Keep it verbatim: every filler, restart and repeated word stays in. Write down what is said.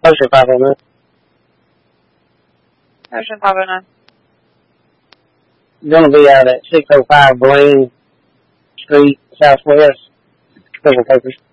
Ocean five oh nine. Ocean five oh nine. Gonna be out at six oh five Blaine Street, Southwest. Prison papers.